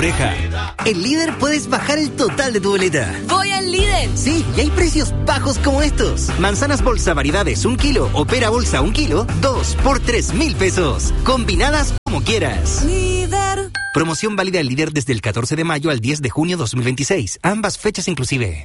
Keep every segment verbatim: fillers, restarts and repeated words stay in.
En Líder puedes bajar el total de tu boleta. ¡Voy al Líder! Sí, y hay precios bajos como estos. Manzanas bolsa variedades un kilo o pera bolsa un kilo, dos por tres mil pesos. Combinadas como quieras. Líder. Promoción válida en Líder desde el catorce de mayo al diez de junio dos mil veintiséis. Ambas fechas inclusive.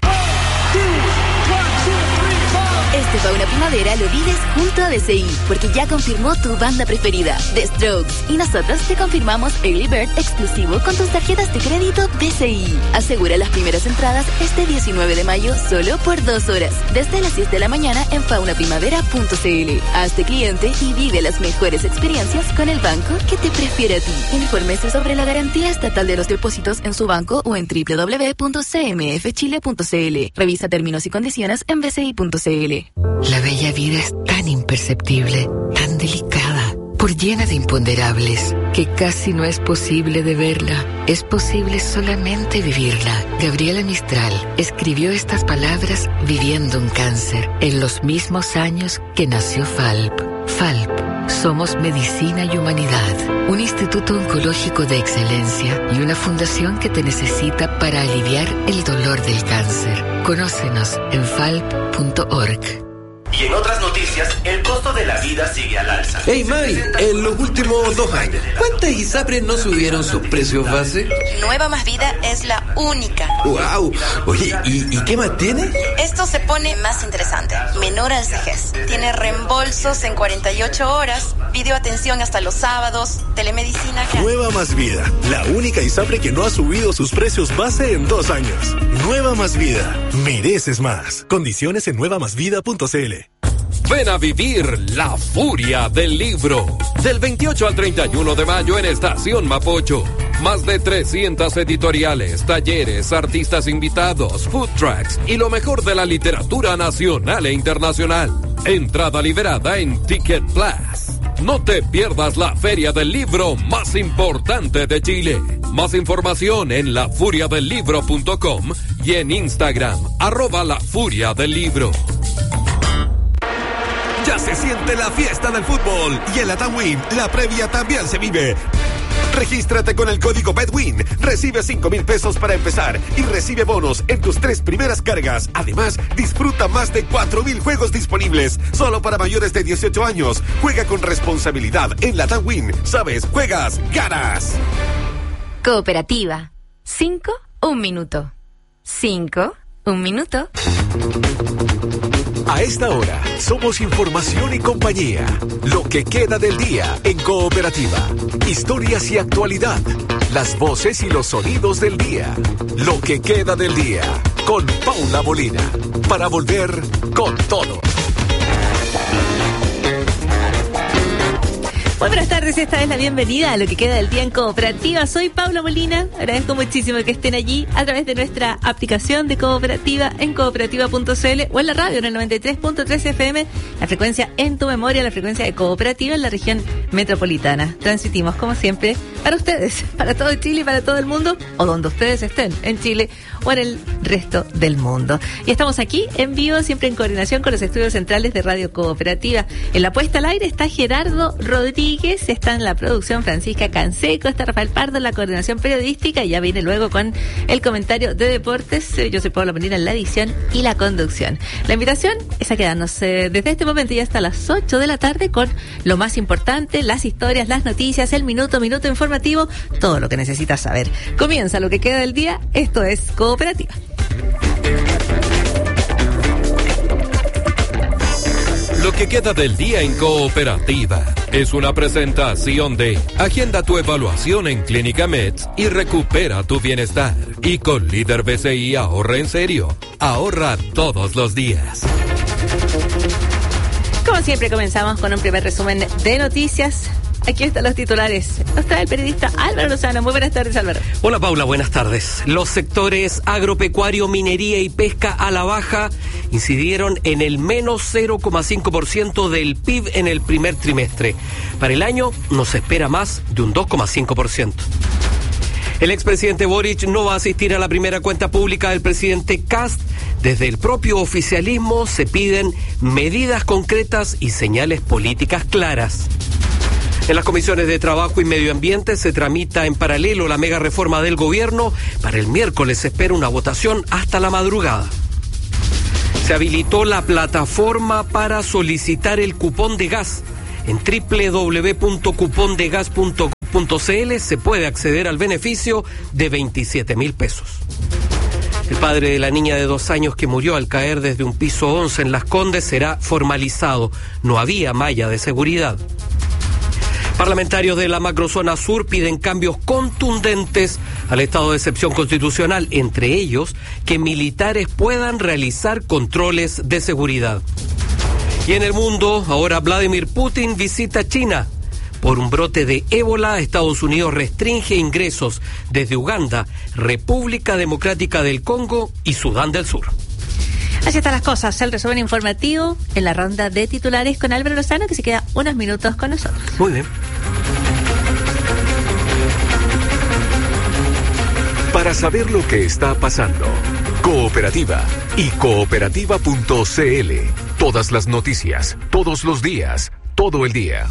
Este Fauna Primavera lo vives junto a D C I, porque ya confirmó tu banda preferida, The Strokes. Y nosotros te confirmamos Early Bird exclusivo con tus tarjetas de crédito D C I. Asegura las primeras entradas este diecinueve de mayo solo por dos horas, desde las diez de la mañana en fauna primavera punto c l. Hazte cliente y vive las mejores experiencias con el banco que te prefiere a ti. Infórmese sobre la garantía estatal de los depósitos en su banco o en doble u doble u doble u punto c m f chile punto c l. Revisa términos y condiciones en b c i punto c l. La bella vida es tan imperceptible, tan delicada, por llena de imponderables, que casi no es posible de verla. Es posible solamente vivirla. Gabriela Mistral escribió estas palabras viviendo un cáncer, en los mismos años que nació Falp. Falp. Somos Medicina y Humanidad, un instituto oncológico de excelencia y una fundación que te necesita para aliviar el dolor del cáncer. Conócenos en falp punto org. Y en otras noticias, el costo de la vida sigue al alza. Hey Mari, en los últimos dos años, ¿cuántas ISAPRES no subieron sus precios base? Nueva Más Vida es la única. ¡Wow! Oye, ¿y, y qué más tiene? Esto se pone más interesante. Menor al vejez. Tiene reembolsos en cuarenta y ocho horas, videoatención hasta los sábados, telemedicina. Nueva Más Vida, la única ISAPRE que no ha subido sus precios base en dos años. Nueva Más Vida, mereces más. Condiciones en nueva más vida punto c l. Ven a vivir la furia del libro. Del veintiocho al treinta y uno de mayo en Estación Mapocho. Más de trescientas editoriales, talleres, artistas invitados, food trucks y lo mejor de la literatura nacional e internacional. Entrada liberada en Ticket Plus. No te pierdas la feria del libro más importante de Chile. Más información en la furia del libro punto com y en Instagram, arroba la furia del libro. Ya se siente la fiesta del fútbol y en la TAMWIN la previa también se vive. Regístrate con el código BETWIN, recibe cinco mil pesos para empezar y recibe bonos en tus tres primeras cargas. Además, disfruta más de cuatro mil juegos disponibles, solo para mayores de dieciocho años. Juega con responsabilidad en la TAMWIN. Sabes, juegas, ganas. Cooperativa. Cinco, un minuto. Cinco, un minuto. A esta hora, somos información y compañía. Lo que queda del día en Cooperativa. Historias y actualidad. Las voces y los sonidos del día. Lo que queda del día. Con Paula Molina. Para volver con todo. Muy buenas tardes, esta es la bienvenida a lo que queda del día en Cooperativa. Soy Paula Molina, agradezco muchísimo que estén allí a través de nuestra aplicación de Cooperativa en cooperativa punto c l o en la radio en el noventa y tres punto tres F M, la frecuencia en tu memoria, la frecuencia de Cooperativa en la región metropolitana. Transmitimos como siempre para ustedes, para todo Chile y para todo el mundo, o donde ustedes estén, en Chile o en el resto del mundo. Y estamos aquí en vivo, siempre en coordinación con los estudios centrales de Radio Cooperativa. En la puesta al aire está Gerardo Rodríguez, está en la producción Francisca Canseco, está Rafael Pardo en la coordinación periodística y ya viene luego con el comentario de deportes. Yo soy Paula Molina en la edición y la conducción. La invitación es a quedarnos eh, desde este momento y hasta las ocho de la tarde con lo más importante, las historias, las noticias, el minuto, minuto informativo, todo lo que necesitas saber. Comienza lo que queda del día, esto es Cooperativa. Lo que queda del día en Cooperativa es una presentación de Agenda tu evaluación en Clínica Meds y recupera tu bienestar. Y con Líder B C I ahorra en serio. Ahorra todos los días. Como siempre comenzamos con un primer resumen de noticias. Aquí están los titulares. Está el periodista Álvaro Lozano. Muy buenas tardes, Álvaro. Hola, Paula, buenas tardes. Los sectores agropecuario, minería y pesca a la baja incidieron en el menos cero coma cinco por ciento del P I B en el primer trimestre. Para el año nos espera más de un dos coma cinco por ciento. El expresidente Boric no va a asistir a la primera cuenta pública del presidente Kast. Desde el propio oficialismo se piden medidas concretas y señales políticas claras. En las comisiones de Trabajo y Medio Ambiente se tramita en paralelo la mega reforma del gobierno. Para el miércoles se espera una votación hasta la madrugada. Se habilitó la plataforma para solicitar el cupón de gas. En doble u doble u doble u punto cupón de gas punto com punto c l se puede acceder al beneficio de veintisiete mil pesos. El padre de la niña de dos años que murió al caer desde un piso once en Las Condes será formalizado. No había malla de seguridad. Parlamentarios de la macrozona sur piden cambios contundentes al estado de excepción constitucional, entre ellos que militares puedan realizar controles de seguridad. Y en el mundo, ahora Vladimir Putin visita China. Por un brote de ébola, Estados Unidos restringe ingresos desde Uganda, República Democrática del Congo y Sudán del Sur. Así están las cosas. El resumen informativo en la ronda de titulares con Álvaro Lozano, que se queda unos minutos con nosotros. Muy bien. Para saber lo que está pasando, Cooperativa y cooperativa punto c l. Todas las noticias, todos los días, todo el día.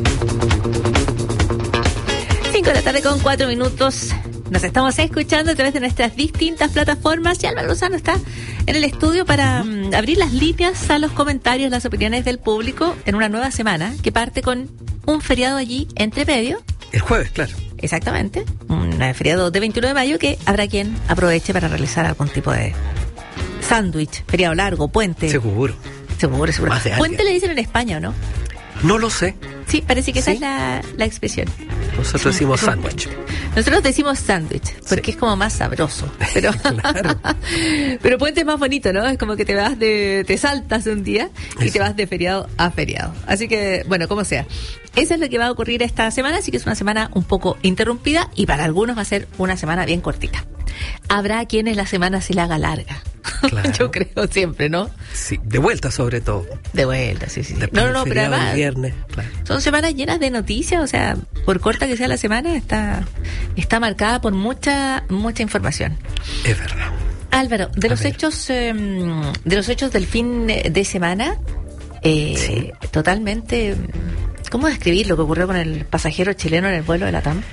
cinco de la tarde con cuatro minutos. Nos estamos escuchando a través de nuestras distintas plataformas y Álvaro Lozano está en el estudio para um, abrir las líneas a los comentarios, las opiniones del público en una nueva semana que parte con un feriado allí entre medio. El jueves, claro. Exactamente, un feriado de veintiuno de mayo que habrá quien aproveche para realizar algún tipo de sándwich, feriado largo, puente. Seguro. Seguro, seguro. Puente le dicen en España, ¿o no? No lo sé. Sí, parece que ¿Sí? esa es la, la expresión. Nosotros decimos sándwich. Nosotros decimos sándwich, porque sí, es como más sabroso. Pero, claro. Pero puente es más bonito, ¿no? Es como que te vas de, te saltas un día y Eso. te vas de feriado a feriado. Así que, bueno, como sea. Eso es lo que va a ocurrir esta semana, así que es una semana un poco interrumpida y para algunos va a ser una semana bien cortita. Habrá quienes la semana se la haga larga. Claro. Yo creo siempre, ¿no? Sí, de vuelta sobre todo. De vuelta, sí, sí. Después no, no, no, pero además viernes, claro. Son semanas llenas de noticias, o sea, por corta que sea la semana, está está marcada por mucha mucha información. Es verdad. Álvaro, de A los ver. hechos eh, de los hechos del fin de semana, eh, sí. totalmente, ¿cómo describir lo que ocurrió con el pasajero chileno en el vuelo de Latam?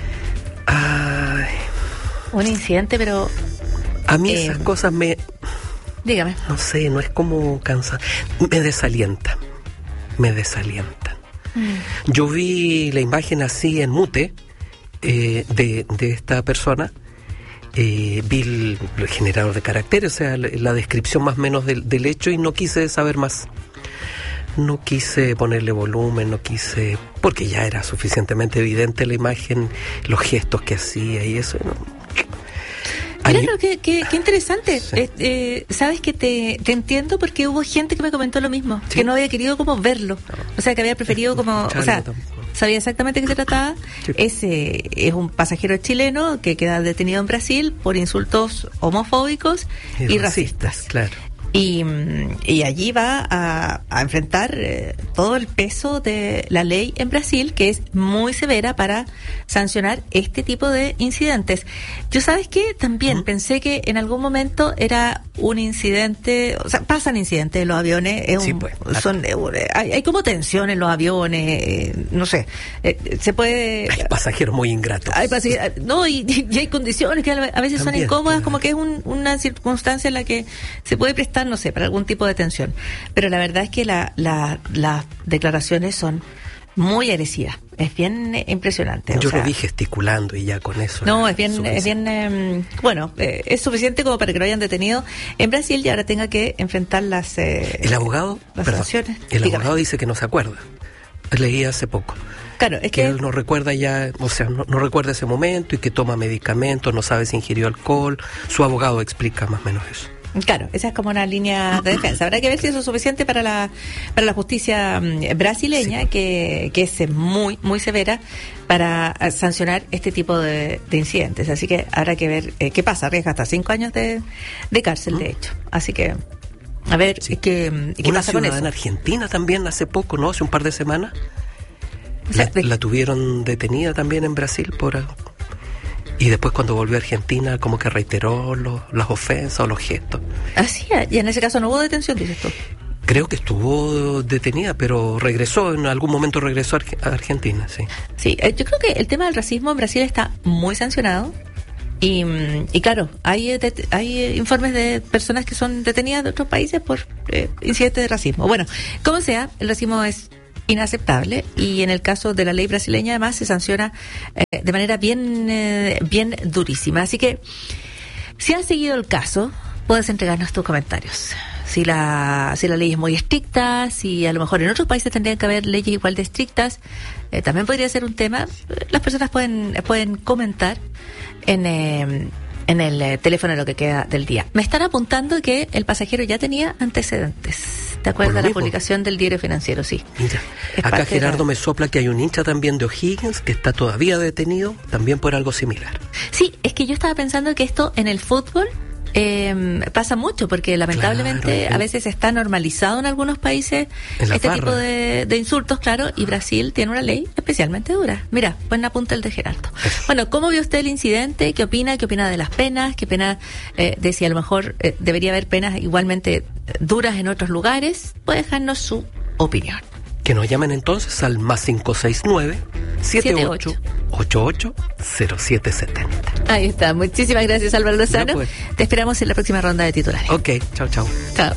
Ay. Un incidente, pero a mí eh, esas cosas me... Dígame. No sé, no es como cansar. Me desalienta. Me desalienta. Mm. Yo vi la imagen así en mute eh, de, de esta persona. Eh, vi el, el generador de caracteres, o sea, la, la descripción más o menos del, del hecho y no quise saber más. No quise ponerle volumen, no quise... Porque ya era suficientemente evidente la imagen, los gestos que hacía y eso. ¿no? Claro, qué, qué, qué interesante. Sí. Eh, eh, Sabes que te, te entiendo porque hubo gente que me comentó lo mismo, ¿sí? Que no había querido como verlo, o sea, que había preferido como, o sea, sabía exactamente de qué se trataba. Sí. Ese es un pasajero chileno que queda detenido en Brasil por insultos homofóbicos y, y racistas. racistas. Claro. Y, y allí va a, a enfrentar eh, todo el peso de la ley en Brasil, que es muy severa para sancionar este tipo de incidentes. Yo, ¿sabes qué? También ¿Mm? pensé que en algún momento era un incidente, o sea, pasan incidentes en los aviones, es sí, un, pues, claro. son, hay, hay como tensión en los aviones, eh, no sé, eh, se puede... Hay pasajeros muy ingratos. Hay pasajeros, no, y, y hay condiciones que a veces También, son incómodas, claro. Como que es un, una circunstancia en la que se puede prestar, no sé, para algún tipo de tensión. Pero la verdad es que la, la, las declaraciones son muy agresivas. Es bien eh, impresionante. Yo o sea, lo vi gesticulando y ya con eso. No, es bien, es bien, eh, bueno, eh, es suficiente como para que lo hayan detenido en Brasil y ahora tenga que enfrentar las, eh, el abogado, las perdón, sanciones. El Dígame. abogado dice que no se acuerda. Leí hace poco. Claro, es que, que él no recuerda ya, o sea, no, no recuerda ese momento y que toma medicamentos, no sabe si ingirió alcohol. Su abogado explica más o menos eso. Claro, esa es como una línea de defensa. Habrá que ver si eso es suficiente para la para la justicia brasileña, sí. que, que es muy muy severa para sancionar este tipo de, de incidentes. Así que habrá que ver eh, qué pasa. Arriesga hasta cinco años de, de cárcel, ¿Mm? de hecho. Así que a ver sí. qué, qué Una pasa con eso. Una ciudadana argentina también hace poco, ¿no? Hace un par de semanas. O sea, la, de... la tuvieron detenida también en Brasil por... Y después cuando volvió a Argentina como que reiteró lo, las ofensas o los gestos. Ah, sí, y en ese caso no hubo detención, dices tú. Creo que estuvo detenida, pero regresó, en algún momento regresó a Argentina, sí. Sí, yo creo que el tema del racismo en Brasil está muy sancionado. Y, y claro, hay det- hay informes de personas que son detenidas de otros países por eh, incidentes de racismo. Bueno, como sea, el racismo es inaceptable y en el caso de la ley brasileña además se sanciona eh, de manera bien, eh, bien durísima. Así que, si has seguido el caso, puedes entregarnos tus comentarios. Si la, si la ley es muy estricta, si a lo mejor en otros países tendrían que haber leyes igual de estrictas, eh, también podría ser un tema. Las personas pueden, pueden comentar en, eh, en el eh, teléfono de lo que queda del día. Me están apuntando que el pasajero ya tenía antecedentes. ¿Te acuerdas de la publicación del Diario Financiero? Sí. Mira, acá Gerardo me sopla que hay un hincha también de O'Higgins que está todavía detenido, también por algo similar. Sí, es que yo estaba pensando que esto en el fútbol Eh, pasa mucho porque lamentablemente claro, a veces está normalizado en algunos países en este farra. tipo de, de insultos, claro, y Brasil tiene una ley especialmente dura. Mira, buen apunte el de Gerardo. Bueno, ¿cómo vio usted el incidente? ¿Qué opina? ¿Qué opina de las penas? ¿Qué pena eh, de si a lo mejor eh, debería haber penas igualmente duras en otros lugares? Puede dejarnos su opinión. Que nos llamen entonces al más cinco seis nueve, siete ocho ocho ocho, cero siete siete cero. Ahí está. Muchísimas gracias, Álvaro Lozano. Pues. Te esperamos en la próxima ronda de titulares. Ok, chao, chao. Chao.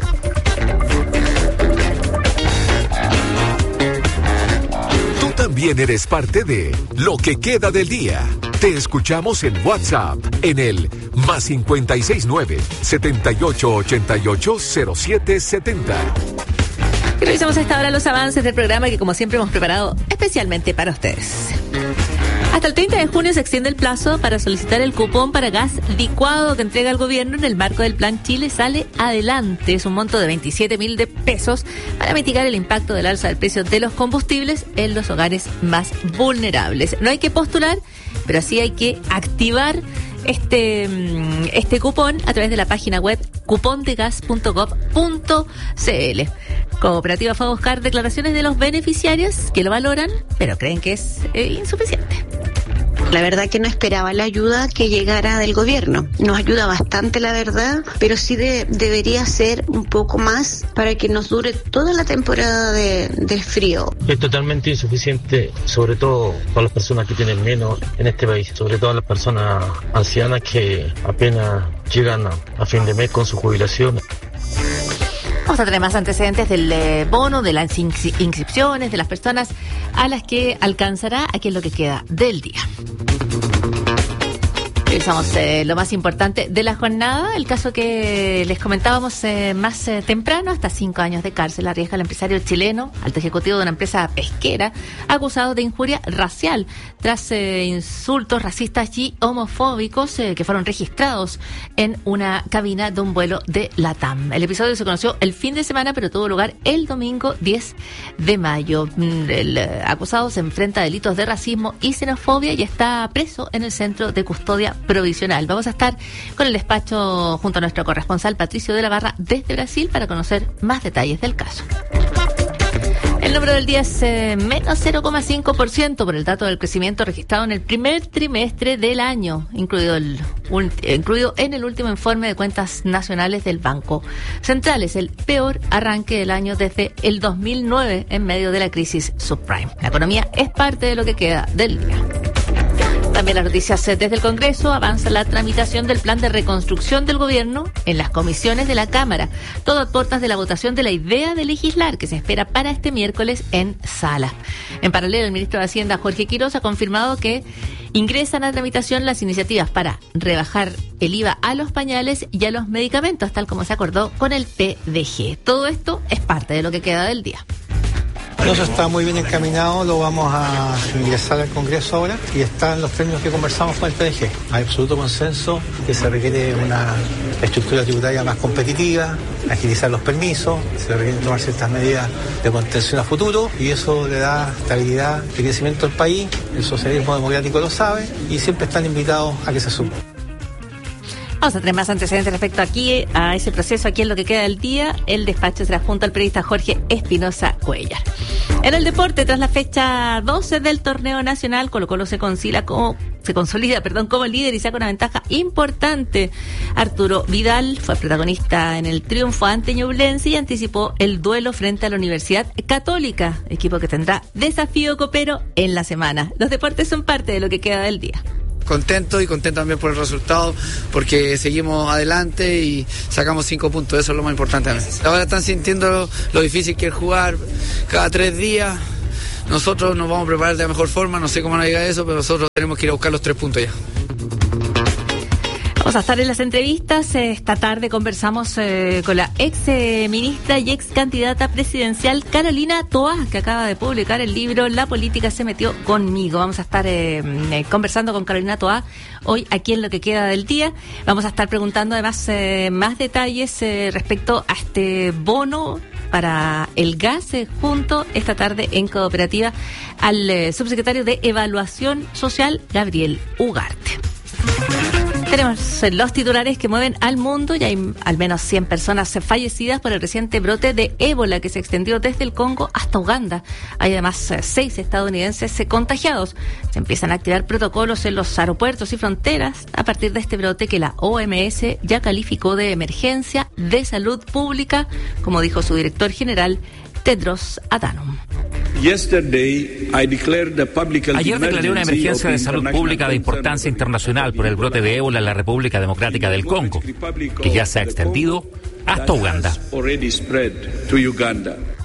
Tú también eres parte de Lo que queda del día. Te escuchamos en WhatsApp en el más cincuenta y seis nueve, setenta y ocho ochenta y ocho, cero siete setenta. Y revisamos a esta hora los avances del programa que como siempre hemos preparado especialmente para ustedes. Hasta el treinta de junio se extiende el plazo para solicitar el cupón para gas licuado que entrega el gobierno en el marco del Plan Chile Sale Adelante. Es un monto de veintisiete mil de pesos para mitigar el impacto del alza del precio de los combustibles en los hogares más vulnerables. No hay que postular, pero sí hay que activar este este cupón a través de la página web cupón de gas punto gov punto cl. Cooperativa fue a buscar declaraciones de los beneficiarios que lo valoran, pero creen que es eh, insuficiente. La verdad que no esperaba la ayuda que llegara del gobierno. Nos ayuda bastante, la verdad, pero sí de, debería ser un poco más para que nos dure toda la temporada de, del frío. Es totalmente insuficiente, sobre todo para las personas que tienen menos en este país, sobre todo las personas ancianas que apenas llegan a, a fin de mes con su jubilación. Vamos a tener más antecedentes del eh, bono, de las ins- inscripciones, de las personas a las que alcanzará. Aquí es lo que queda del día. Revisamos eh, lo más importante de la jornada. El caso que les comentábamos eh, más eh, temprano, hasta cinco años de cárcel arriesga el empresario chileno, alto ejecutivo de una empresa pesquera, acusado de injuria racial tras eh, insultos racistas y homofóbicos eh, que fueron registrados en una cabina de un vuelo de LATAM. El episodio se conoció el fin de semana, pero tuvo lugar el domingo diez de mayo. El eh, acusado se enfrenta a delitos de racismo y xenofobia y está preso en el centro de custodia provisional. Vamos a estar con el despacho junto a nuestro corresponsal Patricio de la Barra desde Brasil para conocer más detalles del caso. El número del día es eh, menos cero coma cinco por ciento por el dato del crecimiento registrado en el primer trimestre del año, incluido, el, un, incluido en el último informe de cuentas nacionales del Banco Central. Es el peor arranque del año desde el dos mil nueve en medio de la crisis subprime. La economía es parte de lo que queda del día. También las noticias desde el Congreso. Avanza la tramitación del plan de reconstrucción del gobierno en las comisiones de la Cámara. Todo a puertas de la votación de la idea de legislar que se espera para este miércoles en sala. En paralelo, el ministro de Hacienda, Jorge Quiroz, ha confirmado que ingresan a tramitación las iniciativas para rebajar el I V A a los pañales y a los medicamentos, tal como se acordó con el P D G. Todo esto es parte de lo que queda del día. Eso está muy bien encaminado, lo vamos a ingresar al Congreso ahora y están los términos que conversamos con el P D G. Hay absoluto consenso que se requiere una estructura tributaria más competitiva, agilizar los permisos, se requieren tomar ciertas medidas de contención a futuro y eso le da estabilidad y crecimiento al país. El socialismo democrático lo sabe y siempre están invitados a que se sumen. Vamos a tener más antecedentes respecto aquí a ese proceso, aquí en lo que queda del día. El despacho será junto al periodista Jorge Espinosa Cuellar. En el deporte, tras la fecha doce del torneo nacional, Colo Colo se consagra como, se consolida, perdón, como líder y saca una ventaja importante. Arturo Vidal fue protagonista en el triunfo ante Ñublense y anticipó el duelo frente a la Universidad Católica, equipo que tendrá desafío copero en la semana. Los deportes son parte de lo que queda del día. Contento y contento también por el resultado, porque seguimos adelante y sacamos cinco puntos, eso es lo más importante. Ahora están sintiendo lo difícil que es jugar cada tres días. Nosotros nos vamos a preparar de la mejor forma, no sé cómo nos diga eso, pero nosotros tenemos que ir a buscar los tres puntos ya. Vamos a estar en las entrevistas. Esta tarde conversamos eh, con la ex eh, ministra y ex candidata presidencial Carolina Toá, que acaba de publicar el libro La política se metió conmigo. Vamos a estar eh, eh, conversando con Carolina Toá hoy aquí en lo que queda del día. Vamos a estar preguntando además eh, más detalles eh, respecto a este bono para el gas, eh, junto esta tarde en Cooperativa al eh, subsecretario de Evaluación Social, Gabriel Ugarte. Tenemos los titulares que mueven al mundo. Ya hay al menos cien personas fallecidas por el reciente brote de ébola que se extendió desde el Congo hasta Uganda. Hay además seis estadounidenses contagiados. Se empiezan a activar protocolos en los aeropuertos y fronteras a partir de este brote que la O M S ya calificó de emergencia de salud pública, como dijo su director general, Tedros Adhanom. Ayer declaré una emergencia de salud pública de importancia internacional por el brote de ébola en la República Democrática del Congo, que ya se ha extendido hasta Uganda.